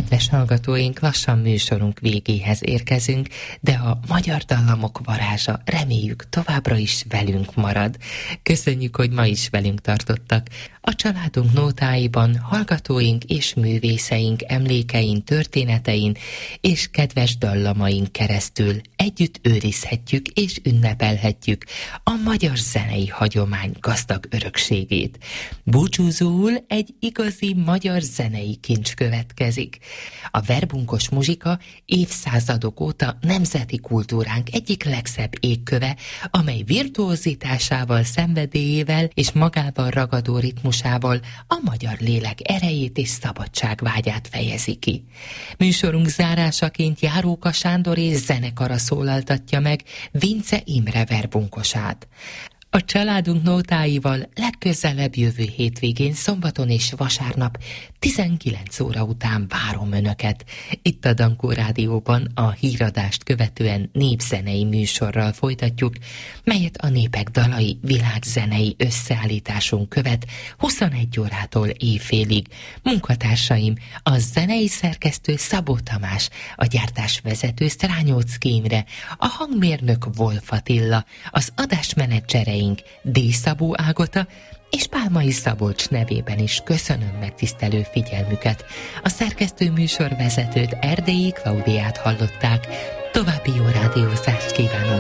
Kedves hallgatóink, lassan műsorunk végéhez érkezünk, de a magyar dallamok varázsa reméljük továbbra is velünk marad. Köszönjük, hogy ma is velünk tartottak. A családunk nótáiban hallgatóink és művészeink emlékein, történetein és kedves dallamain keresztül együtt őrizhetjük és ünnepelhetjük a magyar zenei hagyomány gazdag örökségét. Búcsúzóul egy igazi magyar zenei kincs következik. A verbunkos muzsika évszázadok óta nemzeti kultúránk egyik legszebb égköve, amely virtuózitásával, szenvedélyével és magával ragadó ritmusával a magyar lélek erejét és szabadságvágyát fejezi ki. Műsorunk zárásaként Járóka Sándor és zenekara szólaltatja meg Vince Imre verbunkosát. A családunk nótáival legközelebb jövő hétvégén, szombaton és vasárnap 19 óra után várom Önöket. Itt a Dankó Rádióban a híradást követően népzenei műsorral folytatjuk, melyet a Népek Dalai világzenei összeállításunk követ 21 órától éjfélig. Munkatársaim a zenei szerkesztő Szabó Tamás, a gyártásvezető Strányóczky Imre, a hangmérnök Wolf Attila, az adásmenedzsereink D. Szabó Ágota és Pálmai Szabolcs nevében is köszönöm megtisztelő figyelmüket. A szerkesztő műsorvezetőt, Erdélyi Klaudiát hallották. További jó rádiózást kívánunk!